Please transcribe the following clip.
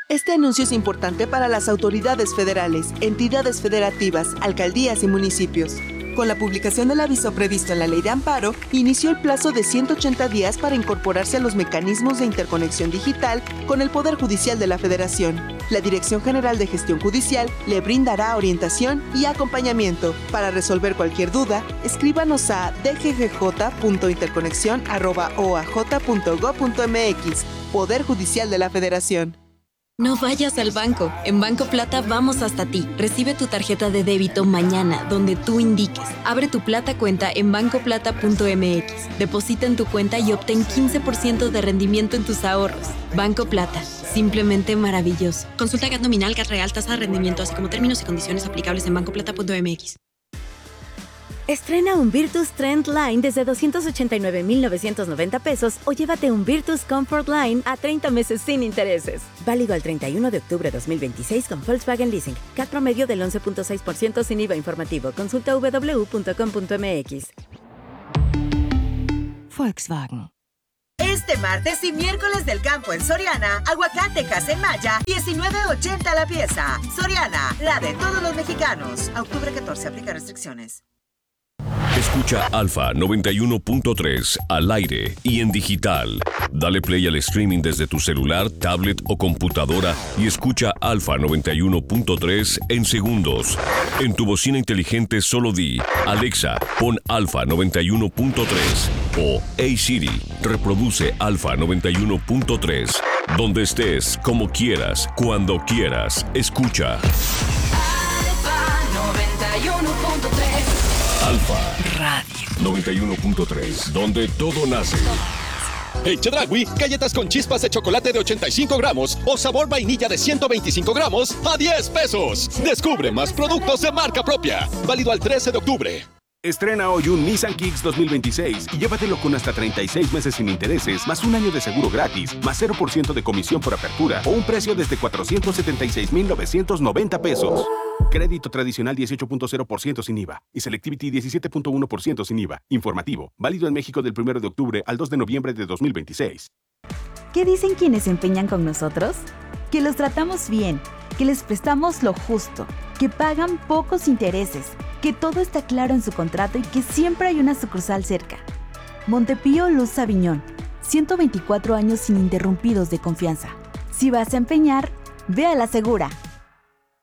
Este anuncio es importante para las autoridades federales, entidades federativas, alcaldías y municipios. Con la publicación del aviso previsto en la Ley de Amparo, inició el plazo de 180 días para incorporarse a los mecanismos de interconexión digital con el Poder Judicial de la Federación. La Dirección General de Gestión Judicial le brindará orientación y acompañamiento. Para resolver cualquier duda, escríbanos a dggj.interconexión@oaj.gov.mx. Poder Judicial de la Federación. No vayas al banco. En Banco Plata vamos hasta ti. Recibe tu tarjeta de débito mañana, donde tú indiques. Abre tu Plata cuenta en bancoplata.mx. Deposita en tu cuenta y obtén 15% de rendimiento en tus ahorros. Banco Plata. Simplemente maravilloso. Consulta GAT nominal, GAT real, tasa de rendimiento, así como términos y condiciones aplicables en bancoplata.mx. Estrena un Virtus Trend Line desde 289,990 pesos o llévate un Virtus Comfort Line a 30 meses sin intereses. Válido al 31 de octubre 2026 con Volkswagen Leasing. CAT promedio del 11.6% sin IVA informativo. Consulta www.com.mx. Volkswagen. Este martes y miércoles del campo en Soriana, aguacate Casemaya, 19.80 la pieza. Soriana, la de todos los mexicanos. A octubre 14, aplica restricciones. Escucha Alfa 91.3 al aire y en digital. Dale play al streaming desde tu celular, tablet o computadora y escucha Alfa 91.3 en segundos. En tu bocina inteligente solo di: Alexa, pon Alfa 91.3 o Hey Siri, reproduce Alfa 91.3. Donde estés, como quieras, cuando quieras, escucha Alfa 91.3. Alfa Radio 91.3, donde todo nace. En Chedraui, galletas con chispas de chocolate de 85 gramos o sabor vainilla de 125 gramos a 10 pesos. Descubre más productos de marca propia. Válido al 13 de octubre. Estrena hoy un Nissan Kicks 2026 y llévatelo con hasta 36 meses sin intereses, más un año de seguro gratis, más 0% de comisión por apertura o un precio desde 476,990 pesos. Crédito tradicional 18.0% sin IVA y Selectivity 17.1% sin IVA. Informativo. Válido en México del 1 de octubre al 2 de noviembre de 2026. ¿Qué dicen quienes se empeñan con nosotros? Que los tratamos bien, que les prestamos lo justo, que pagan pocos intereses, que todo está claro en su contrato y que siempre hay una sucursal cerca. Montepío Luz Aviñón, 124 años ininterrumpidos de confianza. Si vas a empeñar, ve a la segura.